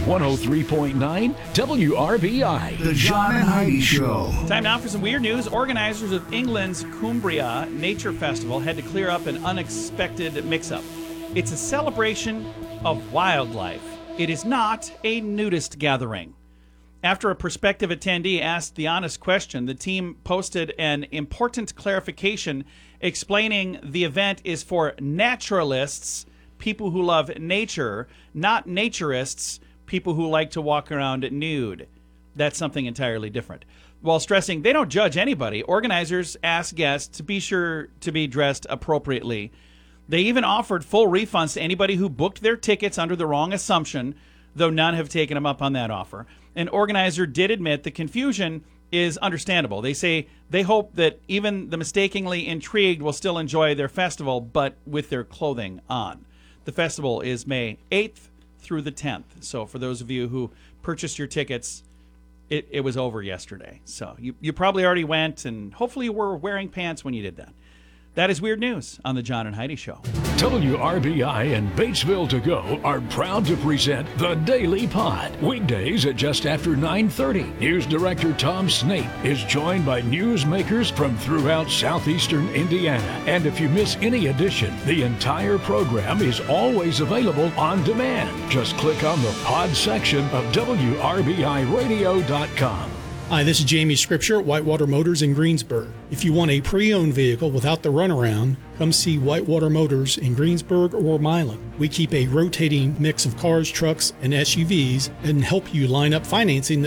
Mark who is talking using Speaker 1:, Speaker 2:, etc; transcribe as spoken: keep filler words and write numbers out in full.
Speaker 1: one oh three point nine W R B I.
Speaker 2: The John and Heidi Show.
Speaker 3: Time now for some weird news. Organizers of England's Cumbria Nature Festival had to clear up an unexpected mix-up. It's a celebration of wildlife. It is not a nudist gathering. After a prospective attendee asked the honest question, the team posted an important clarification explaining the event is for naturalists, people who love nature, not naturists, people who like to walk around nude. That's something entirely different. While stressing they don't judge anybody, organizers asked guests to be sure to be dressed appropriately. They even offered full refunds to anybody who booked their tickets under the wrong assumption, though none have taken them up on that offer. An organizer did admit the confusion is understandable. They say they hope that even the mistakenly intrigued will still enjoy their festival, but with their clothing on. The festival is May eighth through the tenth. So for those of you who purchased your tickets, it, it was over yesterday. So you, you probably already went, and hopefully you were wearing pants when you did that. That is weird news on the John and Heidi Show.
Speaker 1: W R B I and Batesville To Go are proud to present The Daily Pod. Weekdays at just after nine thirty. News Director Tom Snape is joined by newsmakers from throughout southeastern Indiana. And if you miss any edition, the entire program is always available on demand. Just click on the pod section of W R B I radio dot com.
Speaker 4: Hi, this is Jamie Scripture at Whitewater Motors in Greensburg. If you want a pre-owned vehicle without the runaround, come see Whitewater Motors in Greensburg or Milan. We keep a rotating mix of cars, trucks, and S U Vs and help you line up financing